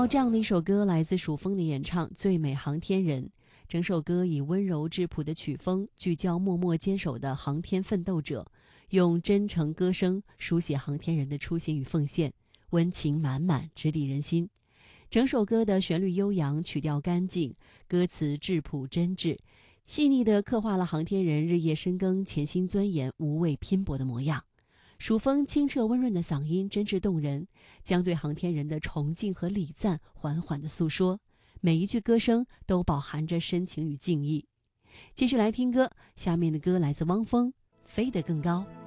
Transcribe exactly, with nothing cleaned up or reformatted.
这样的一首歌来自蜀风的演唱《最美航天人》。整首歌以温柔质朴的曲风，聚焦默默坚守的航天奋斗者，用真诚歌声书写航天人的初心与奉献，温情满满，直抵人心。整首歌的旋律悠扬，曲调干净，歌词质朴真挚，细腻地刻画了航天人日夜深耕、潜心钻研、无畏拼搏的模样。蜀风清澈温润的嗓音真挚动人，将对航天人的崇敬和礼赞缓缓地诉说，每一句歌声都饱含着深情与敬意。继续来听歌，下面的歌来自汪峰，《飞得更高》。